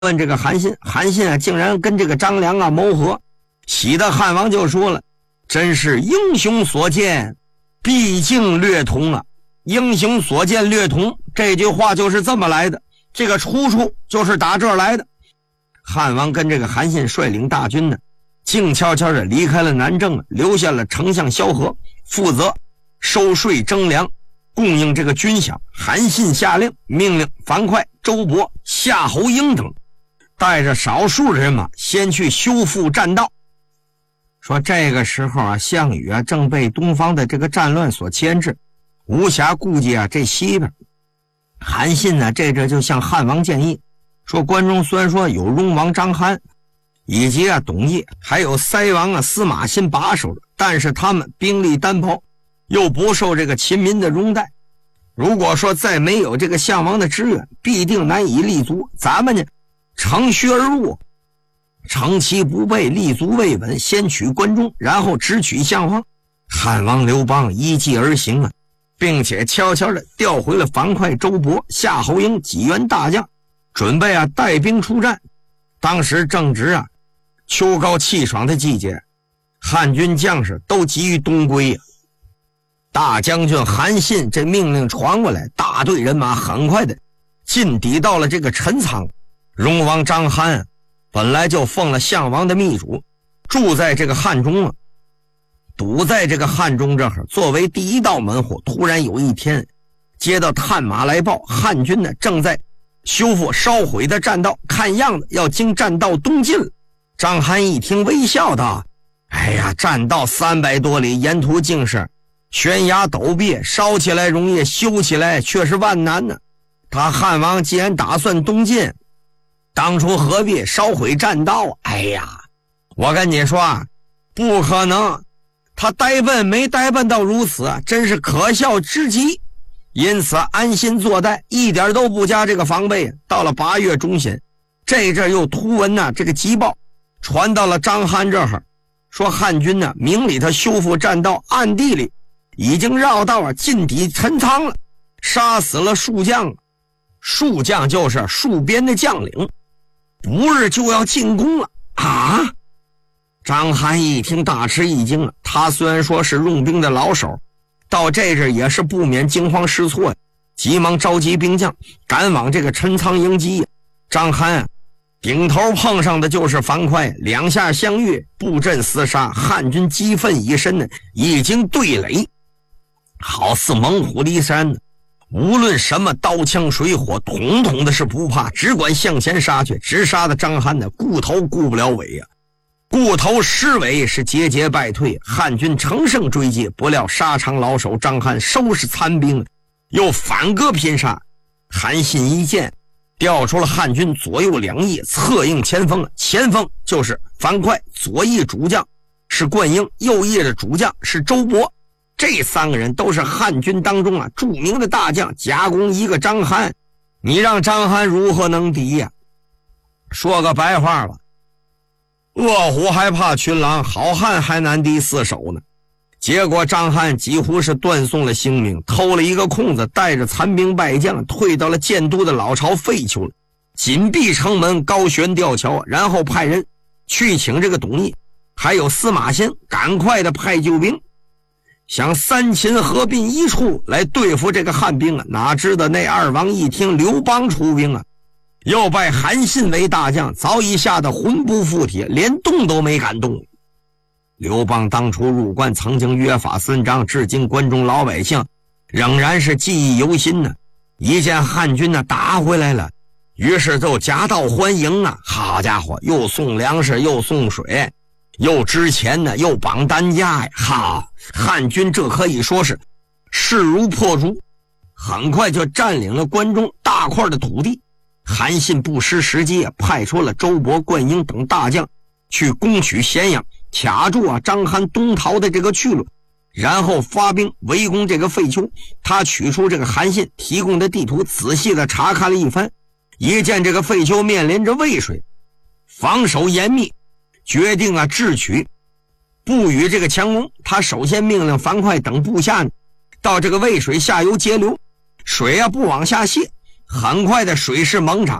问这个韩信，韩信啊竟然跟这个张良啊谋和，喜的汉王就说了，真是英雄所见毕竟略同啊。英雄所见略同这句话就是这么来的，这个出处就是打这儿来的。汉王跟这个韩信率领大军呢，静悄悄地离开了南郑，留下了丞相萧何负责收税征粮，供应这个军饷。韩信下令，命令樊哙、周勃、夏侯婴等带着少数人马先去修复栈道。说这个时候啊，项羽啊正被东方的这个战乱所牵制，无暇顾及啊这西边。韩信呢这就向汉王建议说，关中虽然说有戎王张邯以及啊董翳，还有塞王啊司马欣把守着，但是他们兵力单薄，又不受这个秦民的拥戴。如果说再没有这个项王的支援，必定难以立足。咱们呢乘虚而入，乘其不备，立足未稳，先取关中，然后直取项王。汉王刘邦依计而行啊，并且悄悄地调回了樊哙、周勃、夏侯婴几员大将，准备啊带兵出战。当时正值啊秋高气爽的季节，汉军将士都急于东归啊。大将军韩信这命令传过来，大队人马很快的进抵到了这个陈仓。戎王张邯本来就奉了项王的密嘱，住在这个汉中了，堵在这个汉中这儿，作为第一道门户。突然有一天接到探马来报，汉军呢正在修复烧毁的栈道，看样子要经栈道东进了。张邯一听微笑道，哎呀，栈道300多里，沿途竟是悬崖陡壁，烧起来容易，修起来却是万难呢。他汉王既然打算东进，当初何必烧毁栈道？哎呀，我跟你说啊，不可能，他呆笨没呆笨到如此，真是可笑之极。因此安心坐待，一点都不加这个防备。到了8月中旬，这阵又突闻呢这个急报传到了张邯这儿，说汉军呢明里头修复栈道，暗地里已经绕道啊进抵陈仓了，杀死了数将。数将就是戍边的将领，不日就要进攻了啊！张邯一听大吃一惊了，他虽然说是用兵的老手，到这阵也是不免惊慌失措，急忙召集兵将赶往这个陈仓迎击。张邯顶头碰上的就是樊哙，两下相遇，布阵厮杀，汉军激愤已深呢，已经对垒，好似猛虎离山呢。无论什么刀枪水火，统统的是不怕，只管向前杀去，直杀的张邯呢顾头顾不了尾啊，顾头失尾，是节节败退。汉军乘胜追击，不料沙场老手张邯收拾残兵，又反戈拼杀。韩信一见，调出了汉军左右两翼，策应前锋。前锋就是樊哙，左翼主将是灌婴，右翼的主将是周勃。这3个人都是汉军当中啊著名的大将，夹攻一个张邯，你让张邯如何能敌呀？说个白话吧，饿虎还怕群狼，好汉还难敌4手呢。结果张邯几乎是断送了性命，偷了一个空子，带着残兵败将退到了建都的老巢废丘了，紧闭城门，高悬吊桥，然后派人去请这个董翳还有司马欣，赶快的派救兵，想3秦合并一处来对付这个汉兵啊！哪知道那2王一听刘邦出兵啊，又拜韩信为大将，早已吓得魂不附体，连动都没敢动。刘邦当初入关曾经约法3章，至今关中老百姓仍然是记忆犹新呢。一见汉军呢打回来了，于是就夹道欢迎啊！好家伙，又送粮食，又送水，又支钱呢，又绑担架呀！好，汉军这可以说是势如破竹，很快就占领了关中大块的土地。韩信不失时机，派出了周勃、灌婴等大将去攻取咸阳，卡住啊张邯东逃的这个去路，然后发兵围攻这个废丘。他取出这个韩信提供的地图，仔细的查看了一番，一见这个废丘面临着渭水，防守严密，决定啊智取，不与这个强攻。他首先命令樊哙等部下到这个渭水下游截流，水啊不往下泄，很快的水势猛涨。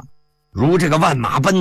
如这个万马奔